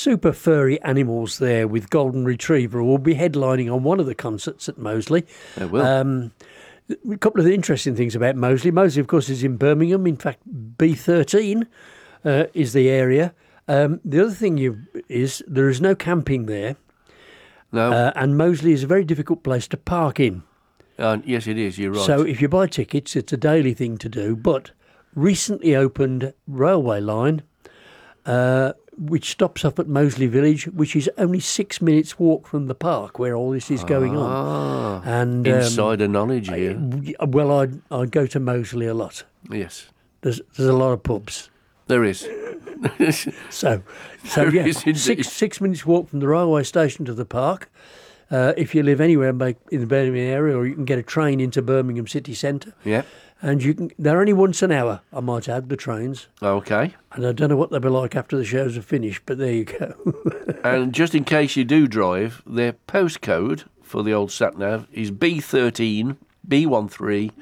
super furry animals there with Golden Retriever who will be headlining on one of the concerts at Moseley. They will. A couple of interesting things about Moseley. Moseley, of course, is in Birmingham. In fact, B13 is the area. The other thing is there is no camping there. No. And Moseley is a very difficult place to park in. Yes, it is. You're right. So if you buy tickets, it's a daily thing to do. But recently opened railway line, which stops up at Moseley Village, which is only 6 minutes walk from the park where all this is going on. And insider knowledge here. Well, I go to Moseley a lot. Yes. There's a lot of pubs. There is. So There yeah, is indeed. 6 minutes walk from the railway station to the park. If you live anywhere in the Birmingham area, or you can get a train into Birmingham city centre. Yeah. And they're only once an hour, I might add, the trains. Okay. And I don't know what they'll be like after the shows are finished, but there you go. And just in case you do drive, their postcode for the old sat-nav is B13 B13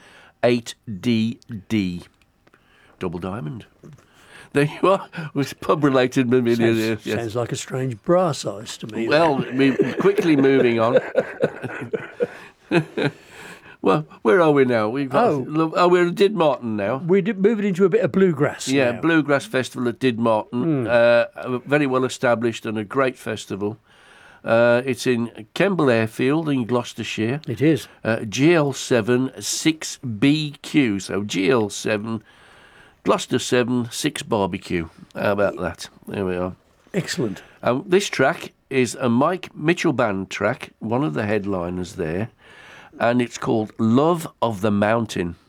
8DD. Double diamond. There you are. It was pub-related. Sounds like a strange bra size to me. Well, quickly moving on. Well, where are we now? We're at Didmarton now. We're moving into a bit of bluegrass. Yeah, now. Bluegrass Festival at Didmarton. Very well established and a great festival. It's in Kemble Airfield in Gloucestershire. It is. GL7 6BQ. So GL7, Gloucester 7, 6 barbecue. How about that? There we are. Excellent. This track is a Mike Mitchell Band track, one of the headliners there, and it's called Love of the Mountain.